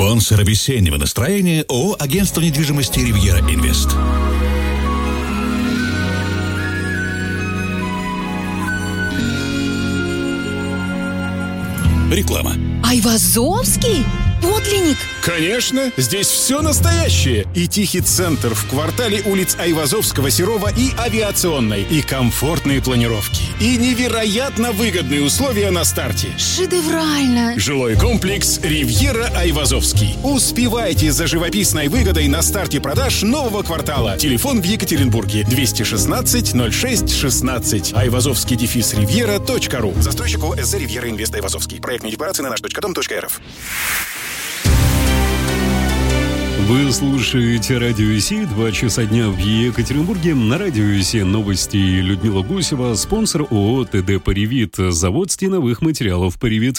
Спонсор весеннего настроения ООО «Агентство недвижимости Ривьера Инвест». Реклама. Айвазовский? Подлинник? Конечно, здесь все настоящее. И тихий центр в квартале улиц Айвазовского, Серова и Авиационной. И комфортные планировки. И невероятно выгодные условия на старте. Шедеврально. Жилой комплекс «Ривьера Айвазовский». Успевайте за живописной выгодой на старте продаж нового квартала. Телефон в Екатеринбурге 216-06-16. Айвазовский-ривьера.ру. Застройщик ОСЗ «Ривьера Инвест Айвазовский». Проектные декларации на наш.дом.рф. Вы слушаете Радио СИ, 2 часа дня в Екатеринбурге. На Радио СИ новости. Людмила Гусева, спонсор ООО «ТД Паривит», завод стеновых материалов «Паривит».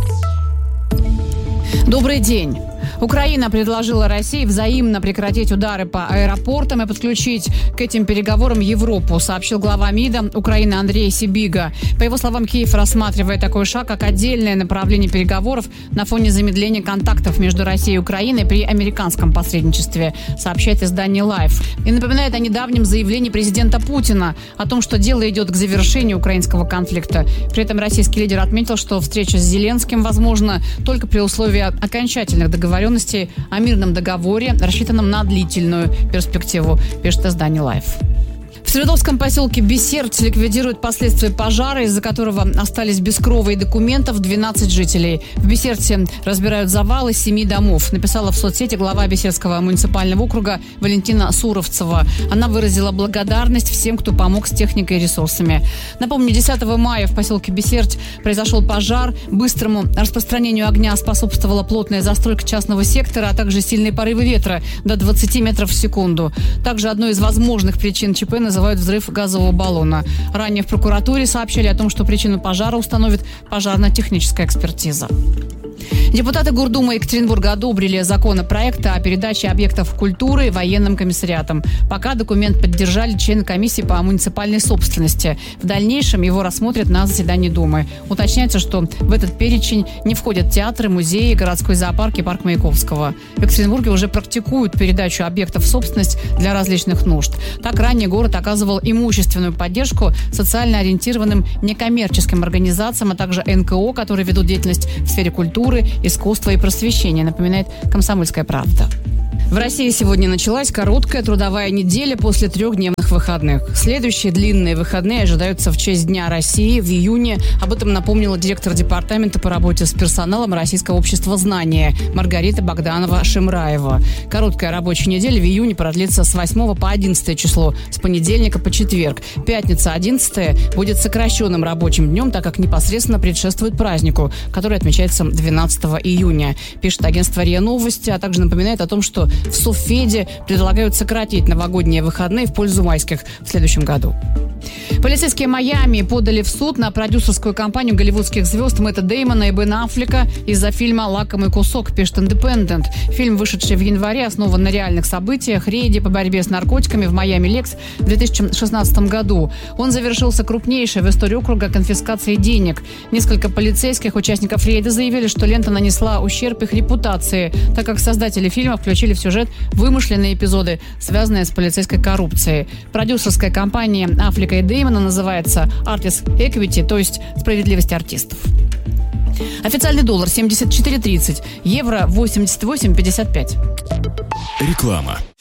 Добрый день. Украина предложила России взаимно прекратить удары по аэропортам и подключить к этим переговорам Европу, сообщил глава МИДа Украины Андрей Сибига. По его словам, Киев рассматривает такой шаг как отдельное направление переговоров на фоне замедления контактов между Россией и Украиной при американском посредничестве, сообщает издание Life. И напоминает о недавнем заявлении президента Путина о том, что дело идет к завершению украинского конфликта. При этом российский лидер отметил, что встреча с Зеленским возможна только при условии окончательных договоренностей о мирном договоре, рассчитанном на длительную перспективу, пишет издание Life. В Свердловском поселке Бессердь ликвидируют последствия пожара, из-за которого остались без крова и документов 12 жителей. В Бессердье разбирают завалы 7 домов, написала в соцсети глава Бессердского муниципального округа Валентина Суровцева. Она выразила благодарность всем, кто помог с техникой и ресурсами. Напомню, 10 мая в поселке Бессердь произошел пожар. Быстрому распространению огня способствовала плотная застройка частного сектора, а также сильные порывы ветра до 20 метров в секунду. Также одной из возможных причин ЧП называют взрыв газового баллона. Ранее в прокуратуре сообщали о том, что причину пожара установит пожарно-техническая экспертиза. Депутаты Гордумы Екатеринбурга одобрили законопроект о передаче объектов культуры военным комиссариатам. Пока документ поддержали члены комиссии по муниципальной собственности. В дальнейшем его рассмотрят на заседании Думы. Уточняется, что в этот перечень не входят театры, музеи, городской зоопарк и парк Маяковского. В Екатеринбурге уже практикуют передачу объектов в собственность для различных нужд. Так, ранее город оказывал имущественную поддержку социально ориентированным некоммерческим организациям, а также НКО, которые ведут деятельность в сфере культуры, искусства и просвещения, напоминает «Комсомольская правда». В России сегодня началась короткая трудовая неделя после 3-дневных выходных. Следующие длинные выходные ожидаются в честь Дня России в июне. Об этом напомнила директор департамента по работе с персоналом Российского общества знания Маргарита Богданова-Шимраева. Короткая рабочая неделя в июне продлится с 8 по 11 число, с понедельника по четверг. Пятница 11 будет сокращенным рабочим днем, так как непосредственно предшествует празднику, который отмечается 12 июня. Пишет агентство РИА Новости, а также напоминает о том, что в Совфеде предлагают сократить новогодние выходные в пользу майских в следующем году. Полицейские Майами подали в суд на продюсерскую компанию голливудских звезд Мэтта Дэймона и Бена Аффлека из-за фильма «Лакомый кусок», пишет «Индепендент». Фильм, вышедший в январе, основан на реальных событиях, рейде по борьбе с наркотиками в Майами-Лекс в 2016 году. Он завершился крупнейшей в истории округа конфискацией денег. Несколько полицейских участников рейда заявили, что лента нанесла ущерб их репутации, так как создатели фильма включили в сюжет вымышленные эпизоды, связанные с полицейской коррупцией. Продюсерская компания Аффлека и Дэймона называется Artist Equity, то есть справедливость артистов. Официальный доллар 74.30, евро 88.55. Реклама.